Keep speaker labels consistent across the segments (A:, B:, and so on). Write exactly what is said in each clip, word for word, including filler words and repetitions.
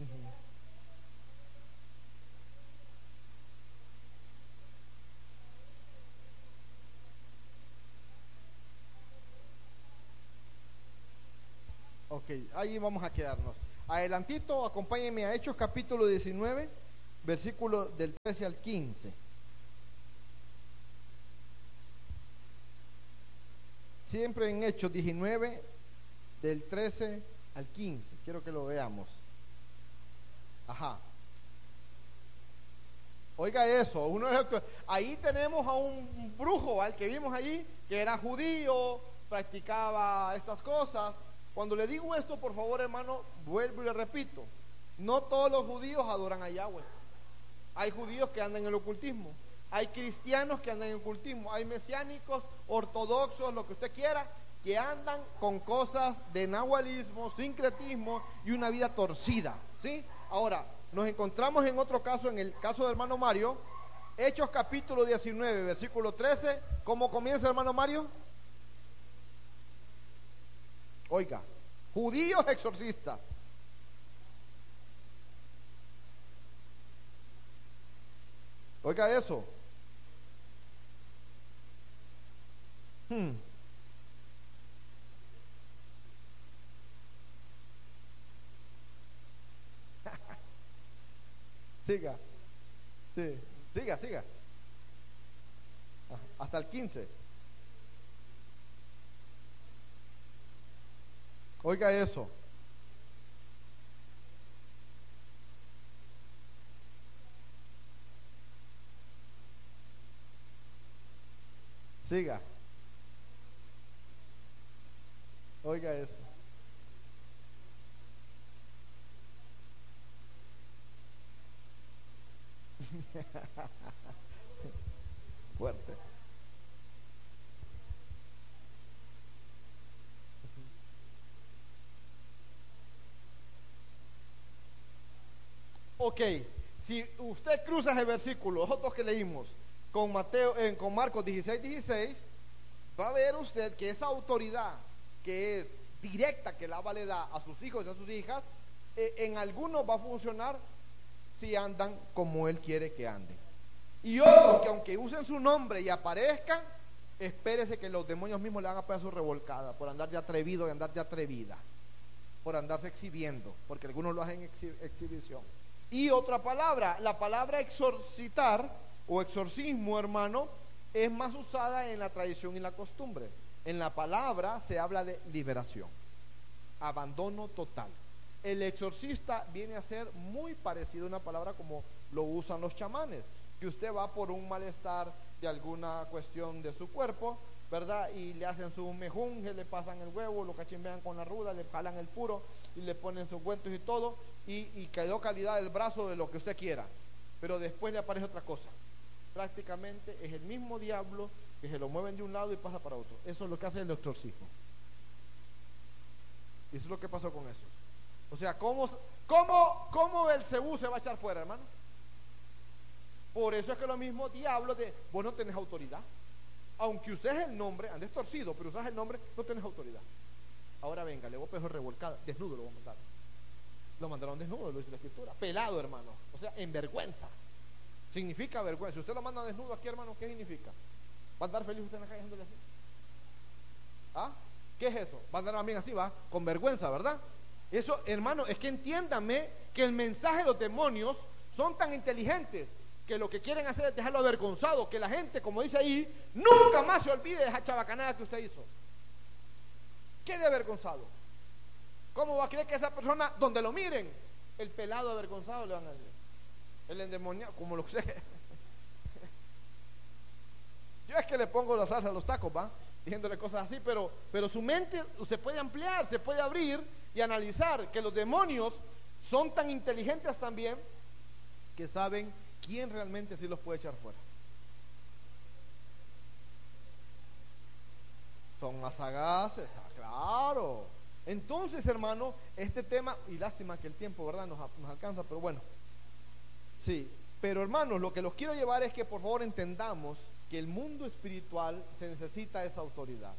A: Ujú. Ok, ahí vamos a quedarnos. Adelantito, acompáñenme a Hechos capítulo diecinueve, versículo del trece al quince. Siempre en Hechos diecinueve, del trece al quince. Quiero que lo veamos. Ajá. Oiga eso, uno de los- ahí tenemos a un brujo, al que vimos allí, que era judío, practicaba estas cosas. Cuando le digo esto, por favor, hermano, vuelvo y le repito, no todos los judíos adoran a Yahweh. Hay judíos que andan en el ocultismo, hay cristianos que andan en el ocultismo, hay mesiánicos, ortodoxos, lo que usted quiera, que andan con cosas de nahualismo, sincretismo y una vida torcida, ¿sí? Ahora, nos encontramos en otro caso, en el caso del hermano Mario, Hechos capítulo diecinueve, versículo trece. ¿Cómo comienza, hermano Mario? Oiga, judíos exorcistas. Oiga eso. Hmm. Siga, sí, siga, siga. Ajá, hasta el quince. Oiga eso. Siga. Oiga eso. Fuerte. Ok, si usted cruza ese versículo, los otros que leímos, con Mateo, eh, con Marcos dieciséis, dieciséis, va a ver usted que esa autoridad que es directa, que la le da a sus hijos y a sus hijas, eh, en algunos va a funcionar si andan como él quiere que anden. Y otros que aunque usen su nombre y aparezcan, espérese que los demonios mismos le hagan su revolcada por andar de atrevido y andar de atrevida, por andarse exhibiendo, porque algunos lo hacen exhi- exhibición. Y otra palabra, la palabra exorcitar o exorcismo, hermano, es más usada en la tradición y la costumbre. En la palabra se habla de liberación, abandono total. El exorcista viene a ser muy parecido a una palabra como lo usan los chamanes, que usted va por un malestar de alguna cuestión de su cuerpo, ¿verdad? Y le hacen su mejunje, le pasan el huevo, lo cachimbean con la ruda, le jalan el puro y le ponen sus cuentos y todo, y, y quedó calidad del brazo de lo que usted quiera. Pero después le aparece otra cosa. Prácticamente es el mismo diablo que se lo mueven de un lado y pasa para otro. Eso es lo que hace el exorcismo. Y eso es lo que pasó con eso. O sea, ¿cómo, cómo, cómo Belcebú se va a echar fuera, hermano? Por eso es que lo mismo diablo de vos no tenés autoridad. Aunque uses el nombre, andes torcido, pero usas el nombre, no tenés autoridad. Ahora venga, le voy a pegar revolcada, desnudo lo voy a mandar. Lo mandaron desnudo, lo dice la escritura. Pelado, hermano. O sea, en vergüenza. Significa vergüenza. Si usted lo manda desnudo aquí, hermano, ¿qué significa? ¿Va a andar feliz usted en la calle haciéndole así? ¿Ah? ¿Qué es eso? Va a andar también así, va, con vergüenza, ¿verdad? Eso, hermano, es que entiéndame que el mensaje de los demonios son tan inteligentes que lo que quieren hacer es dejarlo avergonzado, que la gente, como dice ahí, nunca más se olvide de esa chabacanada que usted hizo. Quede avergonzado. ¿Cómo va a creer que esa persona, donde lo miren, el pelado avergonzado le van a decir? El endemoniado, como lo que sé. Yo es que le pongo la salsa a los tacos, ¿va? Diciéndole cosas así, pero, pero su mente se puede ampliar, se puede abrir y analizar que los demonios son tan inteligentes también que saben quién realmente sí los puede echar fuera. Son más sagaces, ah, claro. Entonces, hermano, este tema, y lástima que el tiempo, ¿verdad?, nos, nos alcanza, pero bueno, sí. Pero hermanos, lo que los quiero llevar es que por favor entendamos que el mundo espiritual se necesita esa autoridad.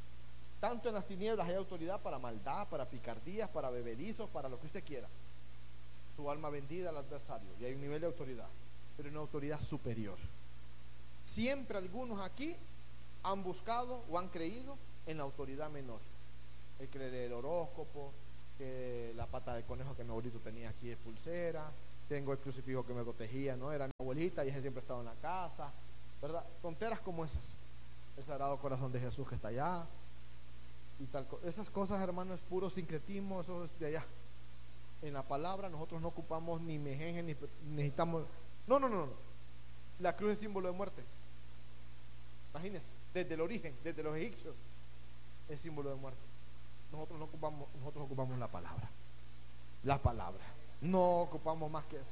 A: Tanto en las tinieblas hay autoridad para maldad, para picardías, para bebedizos, para lo que usted quiera. su alma vendida al adversario. Y hay un nivel de autoridad, pero una autoridad superior. Siempre algunos aquí han buscado o han creído en la autoridad menor. El que lee el horóscopo, que la pata de conejo que mi abuelito tenía aquí de pulsera, tengo el crucifijo que me protegía, ¿no? Era mi abuelita y ella siempre estaba en la casa, ¿verdad? Tonteras como esas. El Sagrado Corazón de Jesús que está allá y tal. Esas cosas, hermano, es puro sincretismo, eso es de allá. En la palabra nosotros no ocupamos ni mejenje, ni necesitamos. No, no, no, no. La cruz es símbolo de muerte. Imagínense, desde el origen, desde los egipcios, es símbolo de muerte. Nosotros no ocupamos, nosotros ocupamos la palabra. La palabra. No ocupamos más que eso.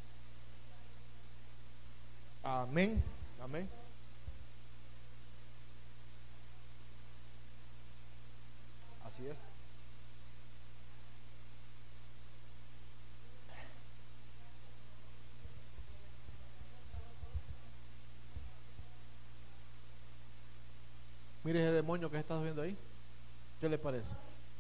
A: Amén. Amén. Así es. Mire ese demonio que estás viendo ahí. ¿Qué le parece?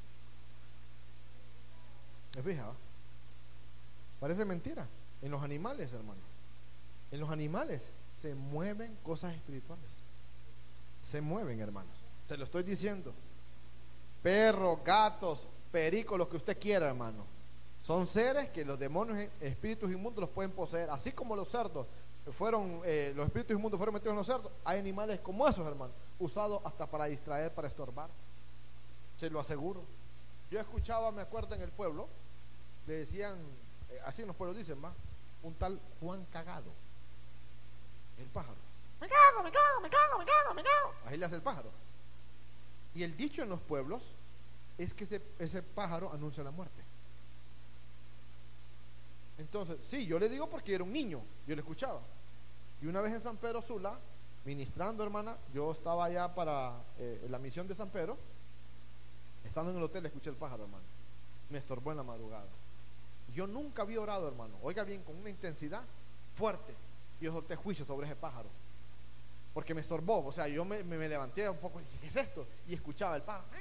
A: ¿Me fija? Parece mentira. En los animales, hermano. En los animales se mueven cosas espirituales. Se mueven, hermanos. Se lo estoy diciendo. Perros, gatos, pericos, lo que usted quiera, hermano. Son seres que los demonios, espíritus inmundos los pueden poseer. Así como los cerdos fueron, eh, los espíritus inmundos fueron metidos en los cerdos. Hay animales como esos, hermano, usados hasta para distraer, para estorbar. Se lo aseguro. Yo escuchaba, me acuerdo, en el pueblo, le decían, eh, así en los pueblos dicen, más, un tal Juan Cagado, el pájaro. Me cago, me cago, me cago, me cago, me cago. Ahí le hace el pájaro. Y el dicho en los pueblos es que ese, ese pájaro anuncia la muerte. Entonces, sí, yo le digo porque era un niño, yo le escuchaba. Y una vez en San Pedro Sula, ministrando, hermana, yo estaba allá para eh, la misión de San Pedro. Estando en el hotel, escuché el pájaro, hermano. Me estorbó en la madrugada. Yo nunca había orado, hermano. Oiga bien, con una intensidad fuerte. Y yo solté juicio sobre ese pájaro. Porque me estorbó. O sea, yo me, me, me levanté un poco y dije, ¿qué es esto? Y escuchaba el pájaro.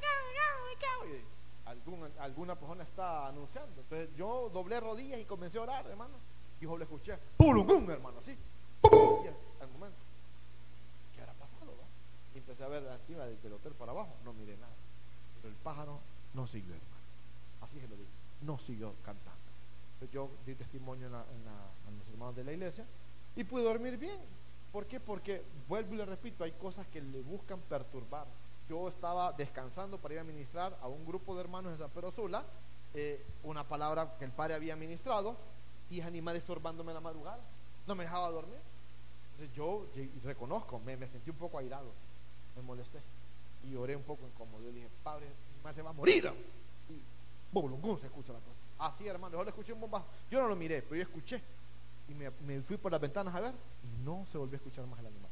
A: Y algún, alguna persona está anunciando. Entonces yo doblé rodillas y comencé a orar, hermano. Y yo le escuché, ¡pulungum, hermano! Así. ¡Pum! Y al momento, ¿qué habrá pasado? ¿Va? Y empecé a ver encima del, del hotel para abajo. No miré nada. Pero el pájaro no siguió, hermano. Así se lo digo, no siguió cantando. Entonces yo di testimonio en la, en la, a los hermanos de la iglesia y pude dormir bien. ¿Por qué? Porque, vuelvo y le repito, hay cosas que le buscan perturbar. Yo estaba descansando para ir a ministrar a un grupo de hermanos de San Pedro Sula, eh, una palabra que el padre había ministrado, y animal estorbándome en la madrugada, no me dejaba dormir. Entonces yo reconozco, me, me sentí un poco airado, me molesté y oré un poco incómodo. Yo dije, padre, el animal se va a morir. Y bolungún, se escucha la cosa. Así, hermano, yo le escuché un bombazo. Yo no lo miré, pero yo escuché. Y me, me fui por las ventanas a ver y no se volvió a escuchar más el animal.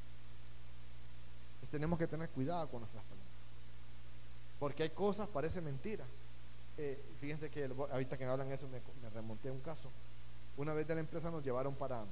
A: Entonces tenemos que tener cuidado con nuestras palabras. Porque hay cosas, parece mentira. Eh, fíjense que el, ahorita que me hablan eso me, me remonté a un caso. Una vez de la empresa nos llevaron para,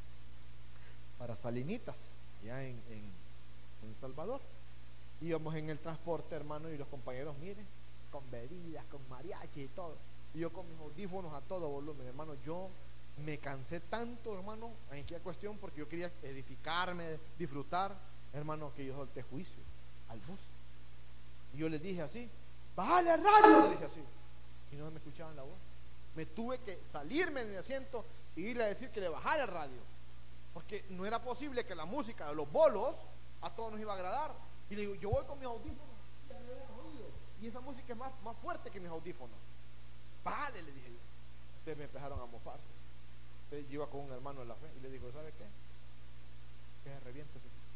A: para Salinitas, allá en, en, en Salvador. Íbamos en el transporte, hermano, y los compañeros, miren, con bebidas, con mariachi y todo. Y yo con mis audífonos a todo volumen, hermano. Yo me cansé tanto, hermano, en aquella cuestión, porque yo quería edificarme, disfrutar, hermano, que yo solté juicio al bus. Y yo les dije así, bájale al radio, le dije así. Y no me escuchaban la voz. Me tuve que salirme de mi asiento y irle a decir que le bajara el radio. Porque no era posible que la música de los bolos a todos nos iba a agradar. Y le digo, yo voy con mis audífonos, ya me habían oído. Y esa música es más, más fuerte que mis audífonos. Vale, le dije yo. Entonces me empezaron a mofarse. Entonces yo iba con un hermano de la fe y le digo, ¿sabe qué? Que se reviente ese tipo.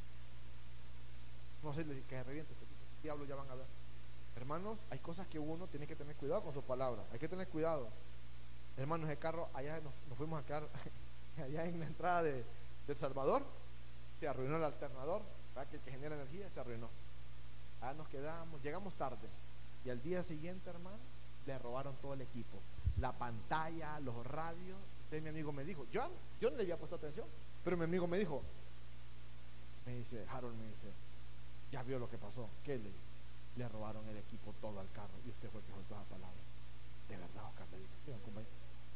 A: No sé, le dije, que se reviente este tipo. Diablos ya van a ver. Hermanos, hay cosas que uno tiene que tener cuidado con sus palabras. Hay que tener cuidado. Hermanos, el carro, allá nos, nos fuimos a quedar allá en la entrada de, de El Salvador. Se arruinó el alternador, ¿verdad? Que, que genera energía, se arruinó. Allá nos quedamos, llegamos tarde. Y al día siguiente, hermano, le robaron todo el equipo. La pantalla, los radios. Entonces mi amigo me dijo, yo, yo no le había puesto atención, pero mi amigo me dijo, me dice, Harold, me dice, ya vio lo que pasó. ¿Qué le? Le robaron el equipo todo al carro y usted fue el que soltó esa palabra. De verdad, Oscar, le digo, compañero.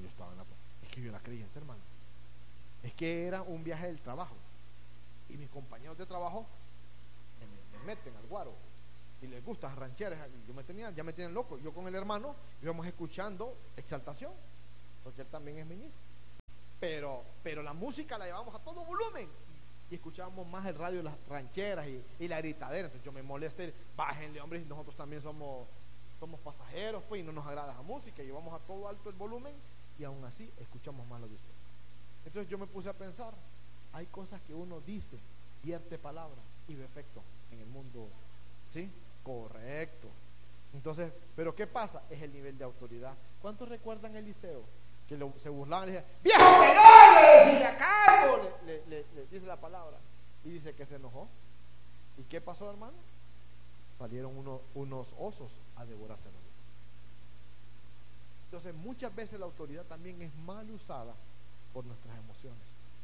A: yo estaba en la... Es que yo era creyente, hermano. Es que era un viaje del trabajo. Y mis compañeros de trabajo me, me meten al guaro. Y les gusta las rancheras. Yo me tenía, ya me tienen loco. Yo con el hermano íbamos escuchando exaltación, porque él también es ministro. Pero, pero la música la llevamos a todo volumen. Y escuchábamos más el radio de las rancheras y, y la gritadera. Entonces yo me molesté, bájenle, hombre, y nosotros también somos, somos pasajeros, pues, y no nos agrada la música. Y llevamos a todo alto el volumen y aún así escuchamos más lo de ustedes. Entonces yo me puse a pensar, hay cosas que uno dice, vierte palabra y ve efecto en el mundo. ¿Sí? Correcto. Entonces, pero ¿qué pasa? Es el nivel de autoridad. ¿Cuántos recuerdan Eliseo? Que lo, se burlaban y le decían, ¡viejo pelón! Le decía, ¡calvo! Le, le, le, le dice la palabra. Y dice que se enojó. ¿Y qué pasó, hermano? Salieron uno, unos osos a devorárselo. Entonces, muchas veces la autoridad también es mal usada por nuestras emociones,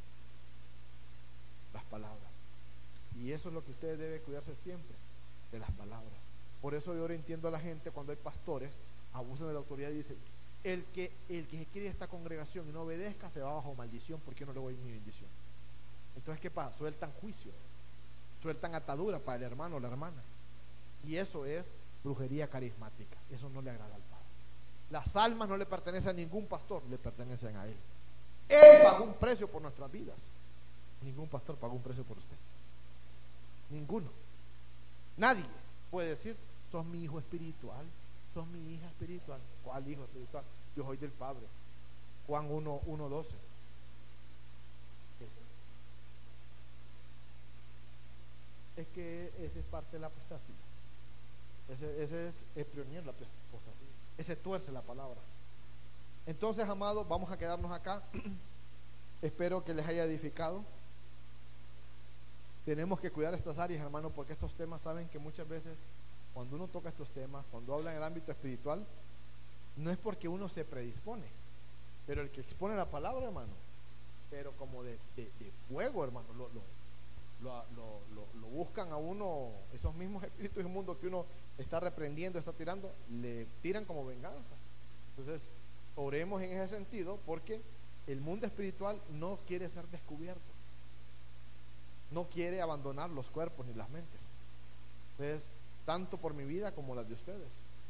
A: las palabras. Y eso es lo que ustedes deben cuidarse siempre, de las palabras. Por eso yo ahora entiendo a la gente cuando hay pastores abusan de la autoridad y dicen, el que el que se quede esta congregación y no obedezca se va bajo maldición, porque yo no le voy mi bendición. Entonces, ¿qué pasa? Sueltan juicio, sueltan atadura para el hermano o la hermana, y eso es brujería carismática. Eso no le agrada al Padre. Las almas no le pertenecen a ningún pastor, le pertenecen a Él. Él pagó un precio por nuestras vidas. Ningún pastor pagó un precio por usted. Ninguno. Nadie puede decir, sos mi hijo espiritual, sos mi hija espiritual. ¿Cuál hijo espiritual? Yo soy del Padre. Juan uno doce. Es que ese es parte de la apostasía. Ese, ese es el pionero de la apostasía. Ese tuerce la palabra. Entonces, amados, vamos a quedarnos acá. Espero que les haya edificado. Tenemos que cuidar estas áreas, hermano, porque estos temas, saben que muchas veces cuando uno toca estos temas, cuando habla en el ámbito espiritual, no es porque uno se predispone, pero el que expone la palabra, hermano, pero como de, de, de fuego, hermano, lo, lo, lo, lo, lo, lo buscan a uno, esos mismos espíritus inmundos que uno está reprendiendo, está tirando, le tiran como venganza. Entonces, oremos en ese sentido, porque el mundo espiritual no quiere ser descubierto, no quiere abandonar los cuerpos ni las mentes. Entonces, tanto por mi vida como las de ustedes.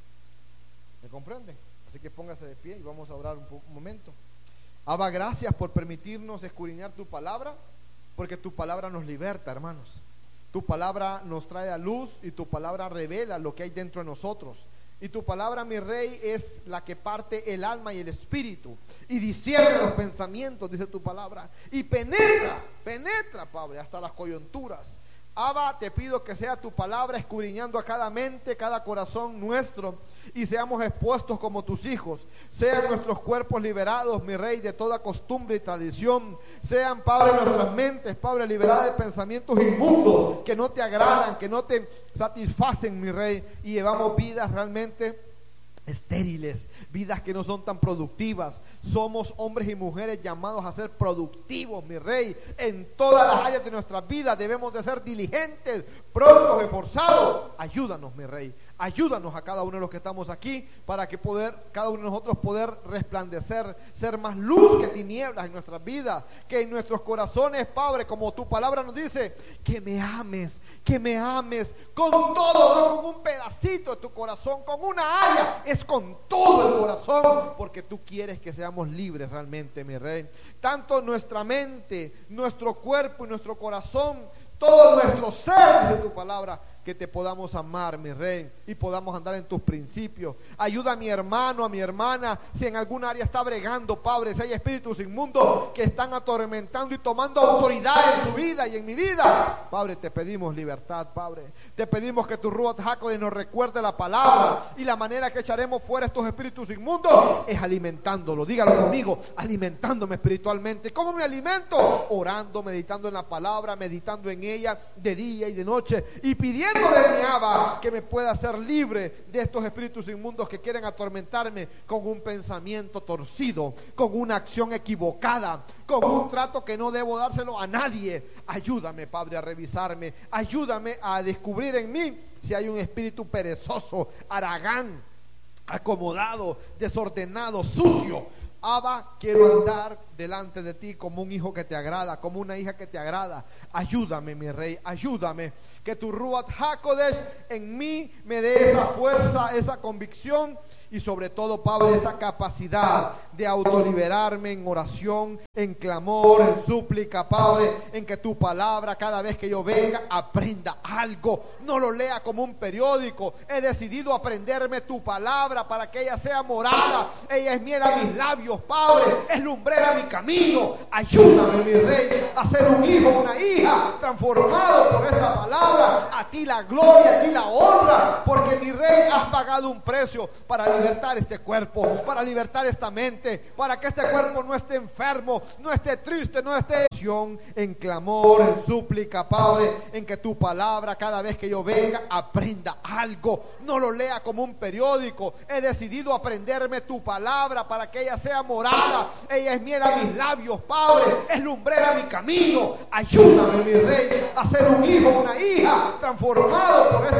A: ¿Me comprenden? Así que póngase de pie y vamos a orar un, un momento. Abba, gracias por permitirnos escudriñar tu palabra, porque tu palabra nos liberta, hermanos. Tu palabra nos trae a luz y tu palabra revela lo que hay dentro de nosotros. Y tu palabra, mi Rey, es la que parte el alma y el espíritu y discierne los pensamientos, dice tu palabra, y penetra, penetra, Padre, hasta las coyunturas. Abba, te pido que sea tu palabra escudriñando a cada mente, cada corazón nuestro, y seamos expuestos como tus hijos. Sean nuestros cuerpos liberados, mi Rey, de toda costumbre y tradición. Sean, Padre, nuestras mentes, Padre, liberadas de pensamientos inmundos que no te agradan, que no te satisfacen, mi Rey, y llevamos vidas realmente estériles, vidas que no son tan productivas. Somos hombres y mujeres llamados a ser productivos, mi Rey. En todas las áreas de nuestra vida debemos de ser diligentes, prontos, esforzados. Ayúdanos, mi Rey, ayúdanos a cada uno de los que estamos aquí, para que poder, cada uno de nosotros poder resplandecer, ser más luz que tinieblas en nuestras vidas, que en nuestros corazones, Padre, como tu palabra nos dice, que me ames, que me ames con todo, no con un pedacito de tu corazón, con una área, es con todo el corazón, porque tú quieres que seamos libres realmente, mi Rey. Tanto nuestra mente, nuestro cuerpo y nuestro corazón, todo nuestro ser, dice tu palabra, que te podamos amar, mi Rey, y podamos andar en tus principios. Ayuda a mi hermano, a mi hermana, si en alguna área está bregando, Padre, si hay espíritus inmundos que están atormentando y tomando autoridad en su vida y en mi vida, Padre, te pedimos libertad, Padre. Te pedimos que tu Ruach HaKodesh nos recuerde la palabra, y la manera que echaremos fuera estos espíritus inmundos es alimentándolo. Dígalo conmigo, alimentándome espiritualmente. ¿Cómo me alimento? Orando, meditando en la palabra, meditando en ella de día y de noche, y pidiendo de mi Abba que me pueda hacer libre de estos espíritus inmundos que quieren atormentarme con un pensamiento torcido, con una acción equivocada, con un trato que no debo dárselo a nadie. Ayúdame, Padre, a revisarme, ayúdame a descubrir en mí si hay un espíritu perezoso, haragán, acomodado, desordenado, sucio. Abba, quiero andar delante de ti como un hijo que te agrada, como una hija que te agrada. Ayúdame, mi rey, ayúdame. Que tu Ruach HaKodesh en mí me dé esa fuerza, esa convicción y sobre todo, Padre, esa capacidad de autoliberarme en oración, en clamor, en súplica, Padre, en que tu palabra cada vez que yo venga aprenda algo, no lo lea como un periódico. He decidido aprenderme tu palabra para que ella sea morada, ella es miel a mis labios, Padre, es lumbrera mi camino. Ayúdame, mi rey, a ser un hijo, una hija transformado por esta palabra. A ti la gloria, a ti la honra, porque mi rey has pagado un precio para libertar este cuerpo, para libertar esta mente, para que este cuerpo no esté enfermo, no esté triste, no esté en clamor, en súplica, Padre, en que tu palabra cada vez que yo venga aprenda algo, no lo lea como un periódico. He decidido aprenderme tu palabra para que ella sea morada, ella es miel a mis labios, Padre, es lumbrera mi camino. Ayúdame, mi rey, a ser un hijo, una hija transformado por esta